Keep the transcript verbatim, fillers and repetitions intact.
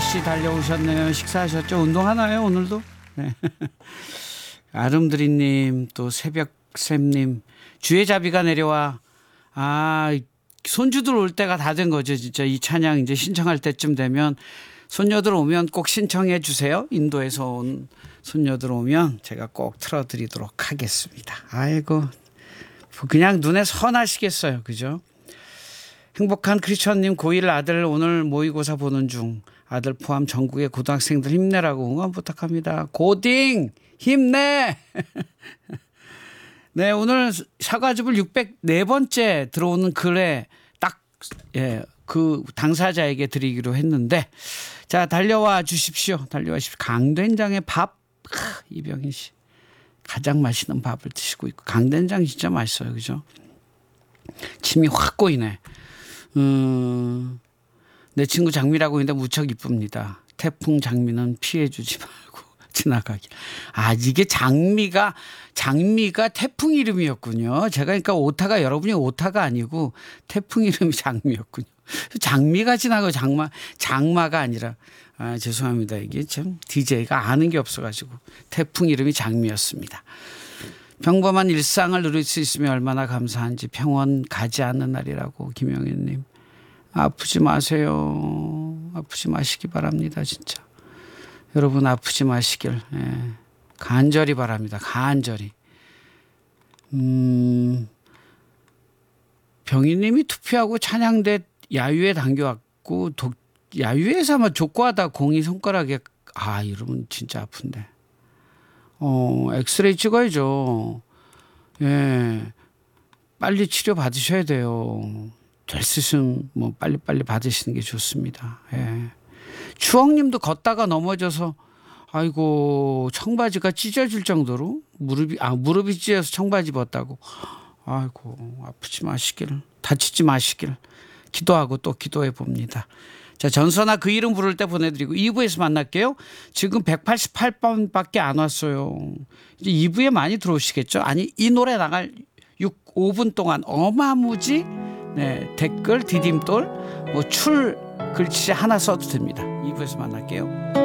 씨 달려오셨네요. 식사하셨죠? 운동하나요 오늘도? 네. 아름드리님 또 새벽샘님 주의 자비가 내려와. 아 손주들 올 때가 다 된 거죠. 진짜 이 찬양 이제 신청할 때쯤 되면 손녀들 오면 꼭 신청해 주세요. 인도에서 온 손녀들 오면 제가 꼭 틀어드리도록 하겠습니다. 아이고 그냥 눈에 선하시겠어요. 그죠? 행복한 크리스천님 고일 아들 오늘 모의고사 보는 중. 아들 포함 전국의 고등학생들 힘내라고 응원 부탁합니다. 고딩 힘내. 네, 오늘 사과즙을 육백사 번째 들어오는 글에 딱, 예, 그 당사자에게 드리기로 했는데, 자, 달려와 주십시오. 달려와 주십시오. 강된장의 밥, 하, 이병희 씨. 가장 맛있는 밥을 드시고 있고, 강된장 진짜 맛있어요. 그죠? 침이 확 고이네. 음, 내 친구 장미라고 했는데 무척 이쁩니다. 태풍 장미는 피해주지 말고 지나가길. 아, 이게 장미가, 장미가 태풍 이름이었군요. 제가 그러니까 오타가 여러분이 오타가 아니고 태풍 이름이 장미였군요. 장미가 지나가고 장마, 장마가 아니라. 아, 죄송합니다. 이게 참 디제이가 아는 게 없어가지고 태풍 이름이 장미였습니다. 평범한 일상을 누릴 수 있으면 얼마나 감사한지 평원 가지 않는 날이라고 김영애님. 아프지 마세요. 아프지 마시기 바랍니다. 진짜. 여러분 아프지 마시길 예. 간절히 바랍니다. 간절히. 음, 병희님이 투표하고 찬양대 야유회 당겨왔고 독, 야유회에서 아마 족구하다 공이 손가락에 아 이러면 진짜 아픈데. 어 엑스레이 찍어야죠. 예, 빨리 치료 받으셔야 돼요. 될 수 있으면 뭐 빨리빨리 받으시는 게 좋습니다. 예. 추억님도 걷다가 넘어져서 아이고 청바지가 찢어질 정도로 무릎이 아 무릎이 찢어서 청바지 벗다고 아이고 아프지 마시길 다치지 마시길 기도하고 또 기도해 봅니다. 자 전선아 그 이름 부를 때 보내드리고 이 부에서 만날게요. 지금 백팔십팔 번밖에 안 왔어요. 이제 이 부에 많이 들어오시겠죠. 아니 이 노래 나갈 육, 오 분 동안 어마무지 네, 댓글 디딤돌 뭐 출 글씨 하나 써도 됩니다. 이 부에서 만날게요.